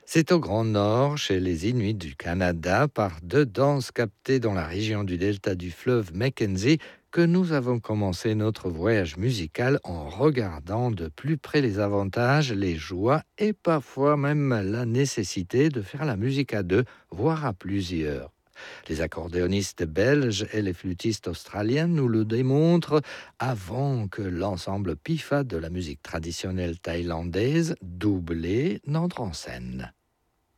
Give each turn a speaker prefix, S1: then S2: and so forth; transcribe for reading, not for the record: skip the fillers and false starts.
S1: C'est au Grand Nord, chez les Inuits du Canada, par deux danses captées dans la région du delta du fleuve Mackenzie, que nous avons commencé notre voyage musical en regardant de plus près les avantages, les joies et parfois même la nécessité de faire la musique à deux, voire à plusieurs. Les accordéonistes belges et les flûtistes australiens nous le démontrent avant que l'ensemble PIFA de la musique traditionnelle thaïlandaise, doublé, n'entre en scène.